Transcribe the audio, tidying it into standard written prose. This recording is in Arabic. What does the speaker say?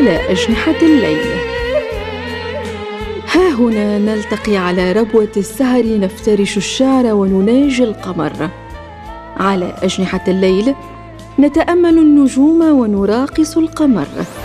على أجنحة الليل. ها هنا نلتقي على ربوة السهر، نفترش الشعر ونناجي القمر. على أجنحة الليل نتأمل النجوم ونراقص القمر.